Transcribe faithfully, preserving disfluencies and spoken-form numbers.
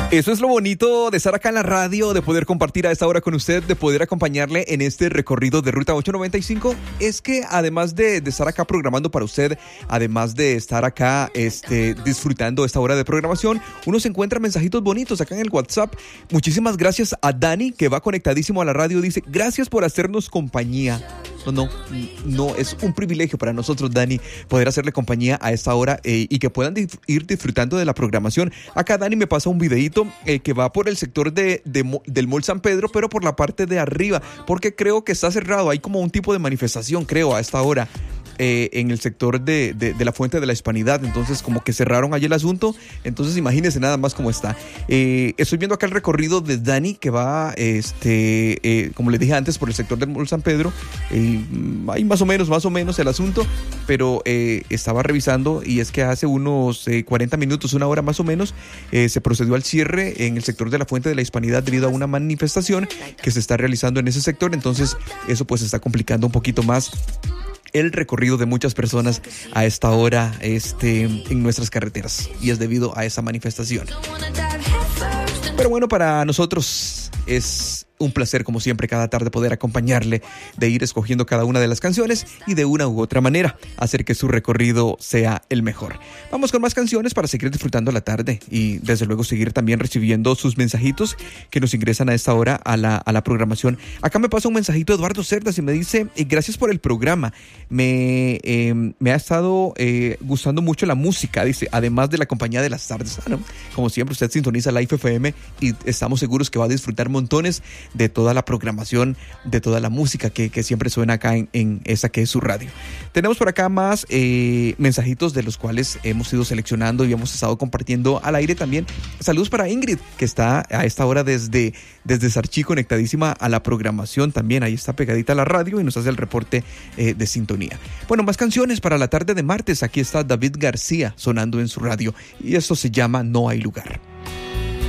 Eso es lo bonito de estar acá en la radio, de poder compartir a esta hora con usted, de poder acompañarle en este recorrido de Ruta ochocientos noventa y cinco. Es que además de, de estar acá programando para usted, además de estar acá este, disfrutando esta hora de programación, uno se encuentra mensajitos bonitos acá en el WhatsApp. Muchísimas gracias a Dani, que va conectadísimo a la radio. Dice, gracias por hacernos compañía. No, no, no, es un privilegio para nosotros, Dani, poder hacerle compañía a esta hora eh, y que puedan dif- ir disfrutando de la programación. Acá Dani me pasa un videíto eh, que va por el sector de, de, del Mall San Pedro, pero por la parte de arriba, porque creo que está cerrado. Hay como un tipo de manifestación, creo, a esta hora. Eh, en el sector de, de, de la Fuente de la Hispanidad, entonces como que cerraron allí el asunto, entonces imagínense nada más cómo está. Eh, estoy viendo acá el recorrido de Dani que va, este, eh, como les dije antes, por el sector del Mall San Pedro. Eh, hay más o menos, más o menos el asunto, pero eh, estaba revisando y es que hace unos eh, cuarenta minutos, una hora más o menos, eh, se procedió al cierre en el sector de la Fuente de la Hispanidad debido a una manifestación que se está realizando en ese sector, entonces eso pues está complicando un poquito más el recorrido de muchas personas a esta hora este, en nuestras carreteras, y es debido a esa manifestación. Pero bueno, para nosotros es un placer, como siempre, cada tarde poder acompañarle, de ir escogiendo cada una de las canciones y de una u otra manera hacer que su recorrido sea el mejor. Vamos con más canciones para seguir disfrutando la tarde y desde luego seguir también recibiendo sus mensajitos que nos ingresan a esta hora a la, a la programación. Acá me pasa un mensajito Eduardo Cerdas y me dice, gracias por el programa, me, eh, me ha estado eh, gustando mucho la música, dice, además de la compañía de las tardes. Ah, ¿no? Como siempre, usted sintoniza Life F M y estamos seguros que va a disfrutar montones de toda la programación, de toda la música que, que siempre suena acá en, en esa que es su radio. Tenemos por acá más eh, mensajitos de los cuales hemos ido seleccionando y hemos estado compartiendo al aire también. Saludos para Ingrid, que está a esta hora desde, desde Sarchí, conectadísima a la programación también. Ahí está pegadita a la radio y nos hace el reporte eh, de sintonía. Bueno, más canciones para la tarde de martes. Aquí está David García sonando en su radio y esto se llama No hay lugar.